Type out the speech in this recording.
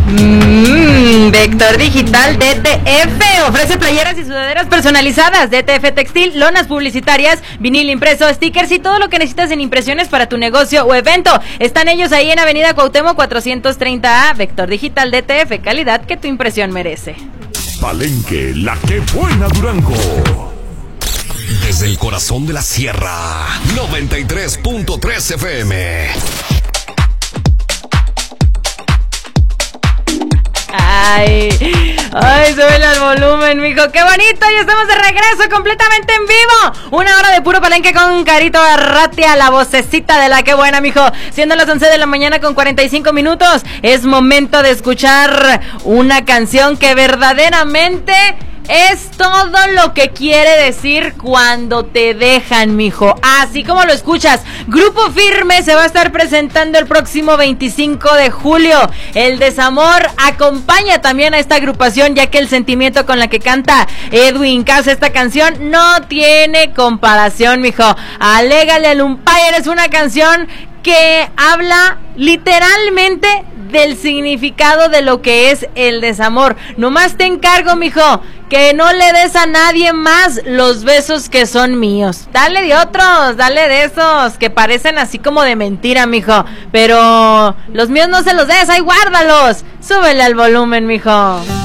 Vector Digital DTF ofrece playeras y sudaderas personalizadas, DTF Textil, lonas publicitarias, vinil impreso, stickers y todo lo que necesitas en impresiones para tu negocio o evento. Están ellos ahí en Avenida Cuauhtémoc 430A. Vector Digital DTF, calidad que tu impresión merece. Palenque, la que buena Durango. Desde el corazón de la sierra, 93.3 FM. Ay, súbele al volumen, mijo, qué bonito, ya estamos de regreso completamente en vivo. 1 hora de puro Palenque con Carito Arratia, la vocecita de la que buena, mijo. Siendo las 11 de la mañana con 45 minutos, es momento de escuchar una canción que verdaderamente es todo lo que quiere decir cuando te dejan, mijo. Así como lo escuchas, Grupo Firme se va a estar presentando el próximo 25 de julio. El desamor acompaña también a esta agrupación, ya que el sentimiento con la que canta Edwin Cass esta canción no tiene comparación, mijo. Alégale al umpire es una canción que habla literalmente del significado de lo que es el desamor. Nomás te encargo, mijo, que no le des a nadie más los besos que son míos. Dale de otros, dale de esos que parecen así como de mentira, mijo. Pero los míos no se los des, ahí guárdalos. Súbele al volumen, mijo.